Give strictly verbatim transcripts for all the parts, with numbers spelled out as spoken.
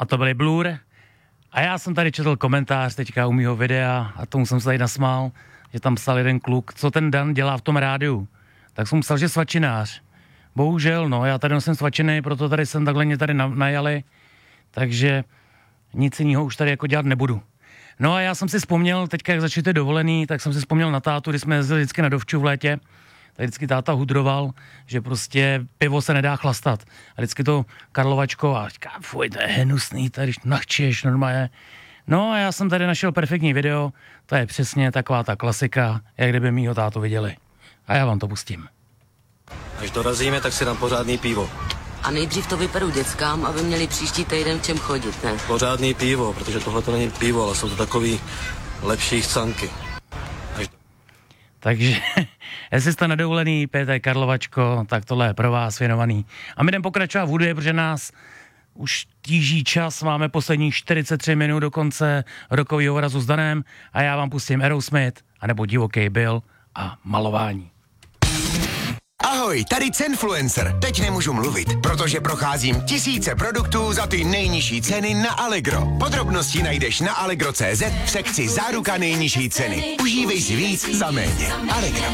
a to byly Blur. A já jsem tady četl komentář teďka u mýho videa a tomu jsem se tady nasmál, že tam psal jeden kluk, co ten Dan dělá v tom rádiu. Tak jsem psal, že svačinář. Bohužel, no, já tady nosím svačiny, proto tady jsem takhle mě tady najali, takže nic jiného už tady jako dělat nebudu. No a já jsem si vzpomněl, teďka jak začali ty dovolený, tak jsem si vzpomněl na tátu, když jsme jezdili vždycky na Dovču v létě, tak vždycky táta hudroval, že prostě pivo se nedá chlastat. A vždycky to Karlovačko a říká, fuj, to je hnusný, tady nachčeš normálně. No a já jsem tady našel perfektní video, to je přesně taková ta klasika, jak kdyby mýho tátu viděli. A já vám to pustím. Až dorazíme, tak si dám pořádný pivo. A nejdřív to vyperu dětskám, aby měli příští týden v čem chodit, ne? Pořádný pivo, protože tohle to není pivo, ale jsou to takový lepší chcanky. Až... Takže, jestli jste na dovolený, pijete Karlovačko, tak tohle je pro vás věnovaný. A my jdeme pokračovat v hudbě, protože nás už tíží čas, máme posledních čtyřicet tři minut do konce rokového razu s Danem a já vám pustím Aerosmith, anebo Divoký Bill a Malování. Ahoj, tady Cenfluencer. Teď nemůžu mluvit, protože procházím tisíce produktů za ty nejnižší ceny na Allegro. Podrobnosti najdeš na allegro tečka cé zet v sekci Záruka nejnižší ceny. Užívej si víc za méně. Allegro.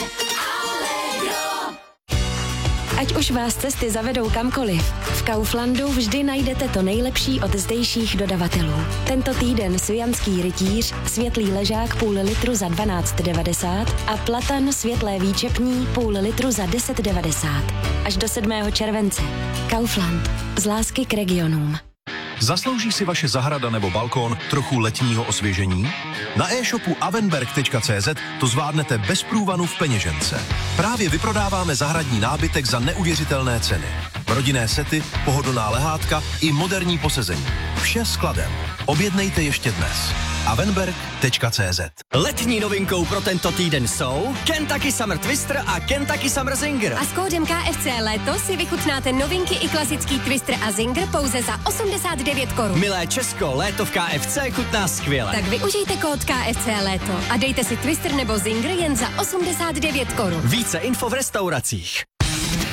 Ať už vás cesty zavedou kamkoliv, v Kauflandu vždy najdete to nejlepší od zdejších dodavatelů. Tento týden Svijanský rytíř, světlý ležák půl litru za dvanáct devadesát a platan světlé výčepní půl litru za deset devadesát. Až do sedmého července. Kaufland. Z lásky k regionům. Zaslouží si vaše zahrada nebo balkón trochu letního osvěžení? Na e-shopu avenberg tečka cé zet to zvládnete bez průvanu v peněžence. Právě vyprodáváme zahradní nábytek za neuvěřitelné ceny. Rodinné sety, pohodlná lehátka i moderní posezení. Vše skladem. Objednejte ještě dnes. avenberg tečka cé zet. Letní novinkou pro tento týden jsou Kentucky Summer Twister a Kentucky Summer Zinger. A s kódem K F C Léto si vychutnáte novinky i klasický Twister a Zinger pouze za osmdesát devět korun. Milé Česko, léto v K F C chutná skvěle. Tak využijte kód K F C Léto a dejte si Twister nebo Zinger jen za osmdesát devět korun. Více info v restauracích.